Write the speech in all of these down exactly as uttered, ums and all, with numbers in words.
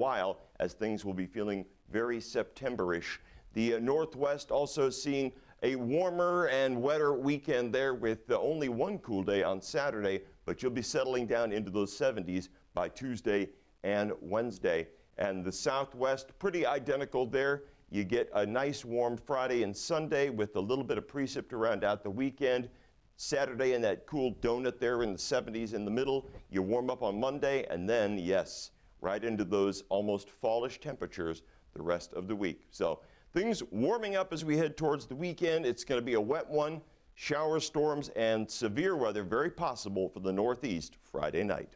while, as things will be feeling very September-ish. The uh, Northwest also seeing a warmer and wetter weekend there with uh, only one cool day on Saturday, but you'll be settling down into those seventies by Tuesday and Wednesday. And the Southwest, pretty identical there. You get a nice warm Friday and Sunday with a little bit of precip around out the weekend. Saturday in that cool donut there in the seventies in the middle. You warm up on Monday, and then, yes, right into those almost fallish temperatures the rest of the week. So things warming up as we head towards the weekend. It's going to be a wet one. Shower storms and severe weather very possible for the Northeast Friday night.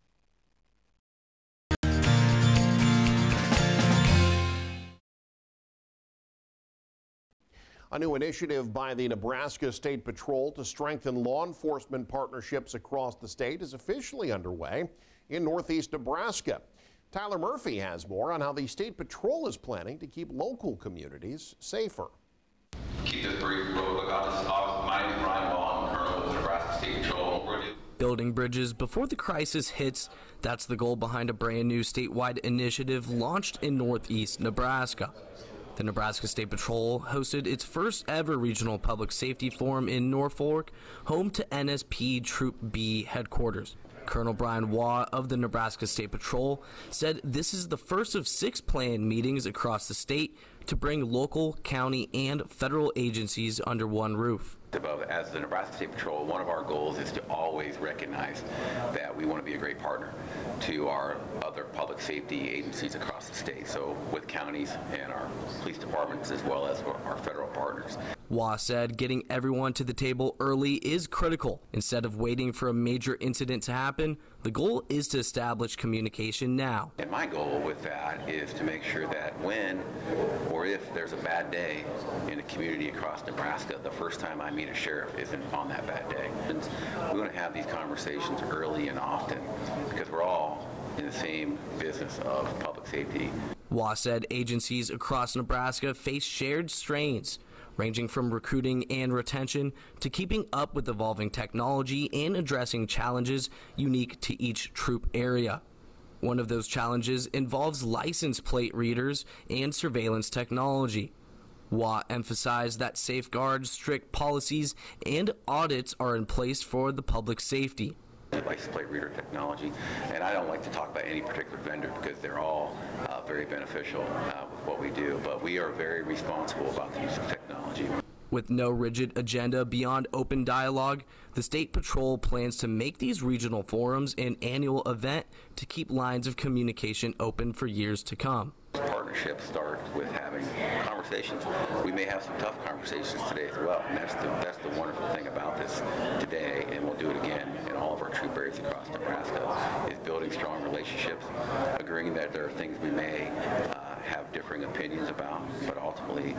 A new initiative by the Nebraska State Patrol to strengthen law enforcement partnerships across the state is officially underway in Northeast Nebraska. Tyler Murphy has more on how the State Patrol is planning to keep local communities safer. Keep this brief real quick. I'll just, I'll, my name is Ryan Ball. I'm Colonel with the Nebraska State Patrol. We're gonna do Building bridges before the crisis hits, that's the goal behind a brand new statewide initiative launched in Northeast Nebraska. The Nebraska State Patrol hosted its first ever regional public safety forum in Norfolk, home to N S P Troop B headquarters. Colonel Brian Waugh of the Nebraska State Patrol said this is the first of six planned meetings across the state to bring local, county, and federal agencies under one roof. As the Nebraska State Patrol, one of our goals is to always recognize that we want to be a great partner to our other public safety agencies across the state, so with counties and our police departments as well as our federal partners. Waugh said getting everyone to the table early is critical. Instead of waiting for a major incident to happen, the goal is to establish communication now. And my goal with that is to make sure that when or if there's a bad day in a community across Nebraska, the first time I meet a sheriff isn't on that bad day. And we want to have these conversations early and often because we're all in the same business of public safety. Waugh said agencies across Nebraska face shared strains, ranging from recruiting and retention to keeping up with evolving technology and addressing challenges unique to each troop area. One of those challenges involves license plate readers and surveillance technology. Waugh emphasized that safeguards, strict policies, and audits are in place for the public safety. License plate reader technology, and I don't like to talk about any particular vendor because they're all uh, very beneficial uh, with what we do, but we are very responsible about the use of technology. With no rigid agenda beyond open dialogue, the State Patrol plans to make these regional forums an annual event to keep lines of communication open for years to come. Partnerships start with having conversations. We may have some tough conversations today as well, and that's the, that's the wonderful thing about this today, and we'll do it again in all of our troop areas across Nebraska, is building strong relationships, agreeing that there are things we may uh, have differing opinions about, but ultimately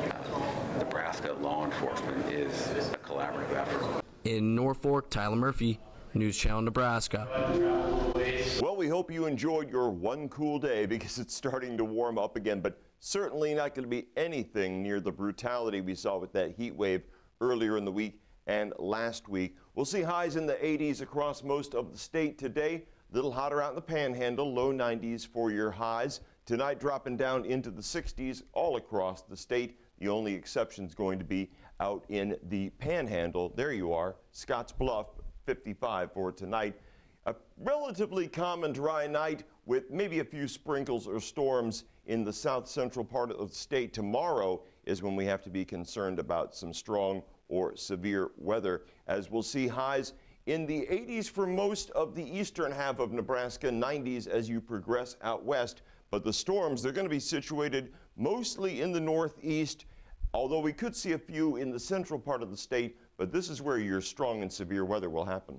uh, Nebraska law enforcement is a collaborative effort. In Norfolk, Tyler Murphy, News Channel Nebraska. Well, we hope you enjoyed your one cool day because it's starting to warm up again, but certainly not going to be anything near the brutality we saw with that heat wave earlier in the week and last week. We'll see highs in the eighties across most of the state today. A little hotter out in the Panhandle, low nineties for your highs. Tonight dropping down into the sixties all across the state. The only exception is going to be out in the Panhandle. There you are, Scotts Bluff, fifty-five for tonight. A relatively common dry night with maybe a few sprinkles or storms in the south central part of the state. Tomorrow is when we have to be concerned about some strong or severe weather, as we'll see highs in the eighties for most of the eastern half of Nebraska, nineties as you progress out west. But the storms, they're going to be situated mostly in the northeast, although we could see a few in the central part of the state, but this is where your strong and severe weather will happen.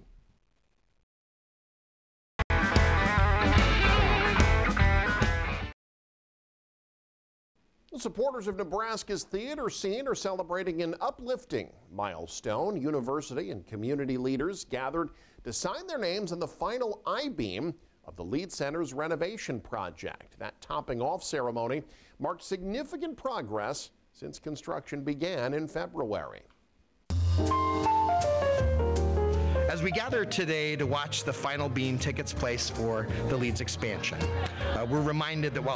Supporters of Nebraska's theater scene are celebrating an uplifting milestone. University and community leaders gathered to sign their names on the final I-beam of the Lead Center's renovation project. That topping off ceremony marked significant progress since construction began in February. As we gather today to watch the final beam take its place for the Leeds expansion, uh, we're reminded that while